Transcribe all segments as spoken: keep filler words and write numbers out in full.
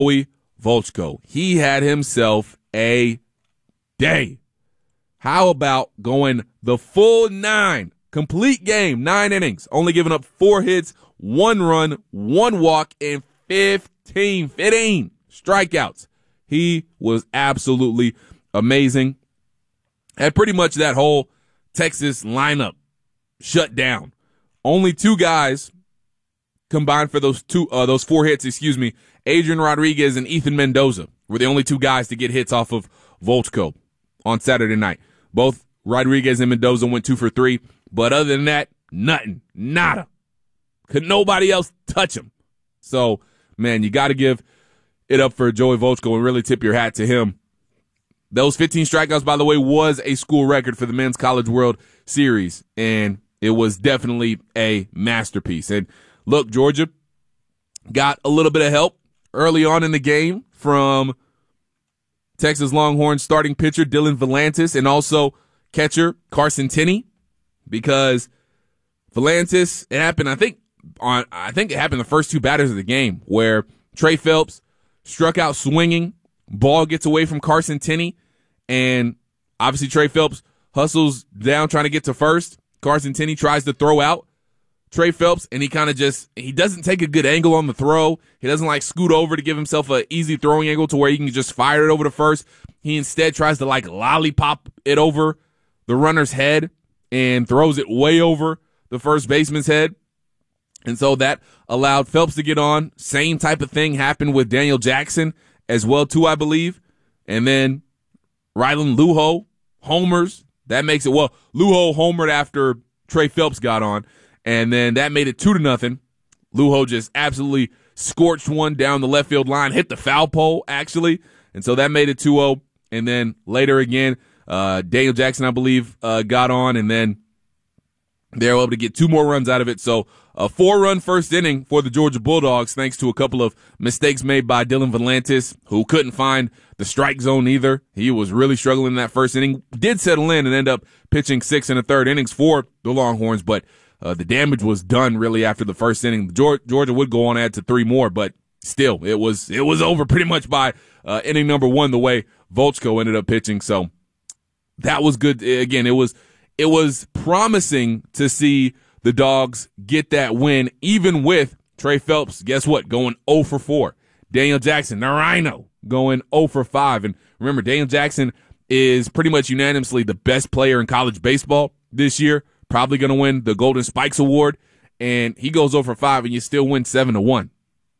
Joey Volchko. He had himself a day. How about going the full nine, complete game, nine innings, only giving up four hits, one run, one walk, and fifteen, fifteen strikeouts. He was absolutely amazing. Had pretty much that whole Texas lineup shut down. Only two guys combined for those two, uh, those four hits, excuse me. Adrian Rodriguez and Ethan Mendoza were the only two guys to get hits off of Volchko on Saturday night. Both Rodriguez and Mendoza went two for three, but other than that, nothing, nada. Could nobody else touch him. So, man, you got to give it up for Joey Volchko and really tip your hat to him. Those fifteen strikeouts, by the way, was a school record for the Men's College World Series, and it was definitely a masterpiece. And look, Georgia got a little bit of help early on in the game from Texas Longhorns starting pitcher Dylan Volantis and also catcher Carson Tenney, because Volantis, it happened, I think, on I think it happened the first two batters of the game where Trey Phelps struck out swinging, ball gets away from Carson Tenney, and obviously Trey Phelps hustles down trying to get to first. Carson Tenney tries to throw out Trey Phelps, and he kind of just, he doesn't take a good angle on the throw. He doesn't like scoot over to give himself an easy throwing angle to where he can just fire it over to first. He instead tries to like lollipop it over the runner's head and throws it way over the first baseman's head. And so that allowed Phelps to get on. Same type of thing happened with Daniel Jackson as well, too, I believe. And then Rylan Luho homers. That makes it, well, Luho homered after Trey Phelps got on. And then that made it two to nothing. Luho just absolutely scorched one down the left field line, hit the foul pole, actually. And so that made it two oh. And then later again, uh, Daniel Jackson, I believe, uh, got on, and then they were able to get two more runs out of it. So a four-run first inning for the Georgia Bulldogs, thanks to a couple of mistakes made by Dylan Volantis, who couldn't find the strike zone either. He was really struggling in that first inning. Did settle in and end up pitching six and a third innings for the Longhorns, but uh, the damage was done really after the first inning. Georgia would go on to add to three more, but still, it was it was over pretty much by uh, inning number one the way Volchko ended up pitching. So that was good. Again, it was it was promising to see the Dogs get that win, even with Trey Phelps, guess what, going oh for four. Daniel Jackson, the Rhino, going oh for five. And remember, Daniel Jackson is pretty much unanimously the best player in college baseball this year, probably going to win the Golden Spikes Award. And he goes oh for five, and you still win seven to one.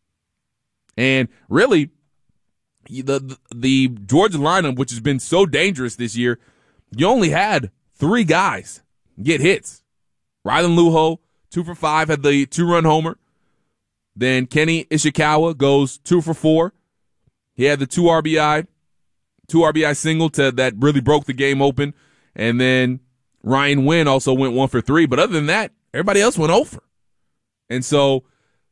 And really, the, the Georgia lineup, which has been so dangerous this year, you only had three guys get hits. Rylan Luho, two for five, had the two-run homer. Then Kenny Ishikawa goes two for four. He had the two R B I, two R B I single to that really broke the game open. And then Ryan Wynn also went one for three. But other than that, everybody else went over. And so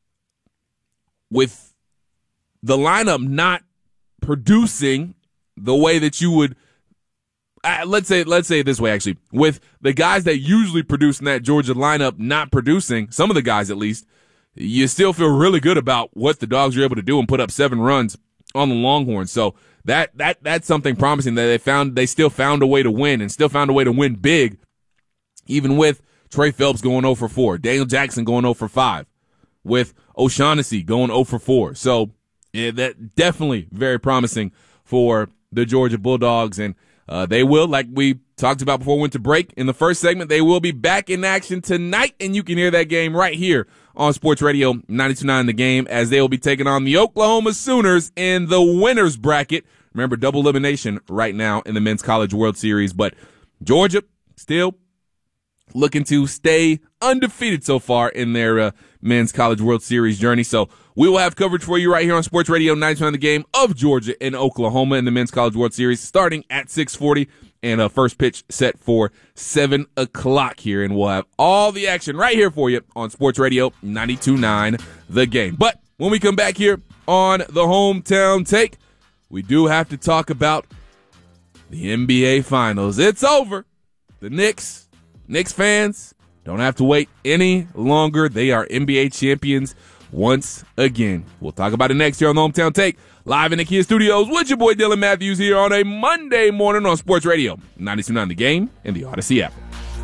with the lineup not producing the way that you would, Uh, let's say let's say it this way, actually. With the guys that usually produce in that Georgia lineup not producing, some of the guys at least, you still feel really good about what the Dogs are able to do and put up seven runs on the Longhorns. So that that that's something promising that they found. They still found a way to win and still found a way to win big, even with Trey Phelps going oh for four, Daniel Jackson going oh for five, with O'Shaughnessy going oh for four. So yeah, that definitely very promising for the Georgia Bulldogs. And Uh, they will, like we talked about before we went to break in the first segment, they will be back in action tonight, and you can hear that game right here on Sports Radio ninety-two point nine The Game, as they will be taking on the Oklahoma Sooners in the winners bracket. Remember, double elimination right now in the Men's College World Series, but Georgia still looking to stay undefeated so far in their uh, Men's College World Series journey. So we will have coverage for you right here on Sports Radio ninety-two point nine The Game of Georgia and Oklahoma in the Men's College World Series starting at six forty, and a first pitch set for seven o'clock here. And we'll have all the action right here for you on Sports Radio ninety-two point nine The Game. But when we come back here on the Hometown Take, we do have to talk about the N B A Finals. It's over. The Knicks Knicks fans don't have to wait any longer. They are N B A champions once again. We'll talk about it next year on the Hometown Take, live in the Kia Studios with your boy Dylan Matthews here on a Monday morning on Sports Radio ninety-two point nine The Game and the Odyssey app.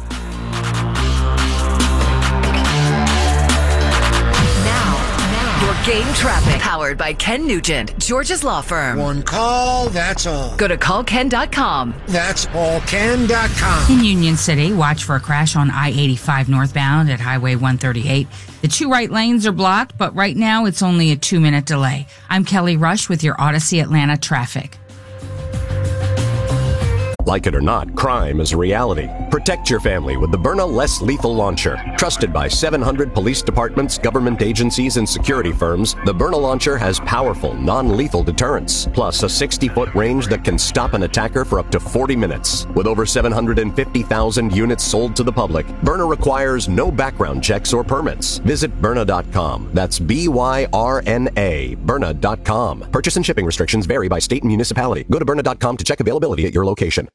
Game traffic powered by Ken Nugent, Georgia's law firm. One call, that's all. Go to call ken dot com. That's all ken dot com. In Union City, watch for a crash on I eighty-five northbound at Highway one thirty-eight. The two right lanes are blocked, but right now it's only a two-minute delay. I'm Kelly Rush with your Odyssey Atlanta traffic. Like it or not, crime is a reality. Protect your family with the Byrna Less Lethal Launcher. Trusted by seven hundred police departments, government agencies, and security firms, the Byrna Launcher has powerful, non-lethal deterrence, plus a sixty-foot range that can stop an attacker for up to forty minutes. With over seven hundred fifty thousand units sold to the public, Byrna requires no background checks or permits. Visit Byrna dot com. That's B Y R N A, Byrna dot com. Purchase and shipping restrictions vary by state and municipality. Go to Byrna dot com to check availability at your location.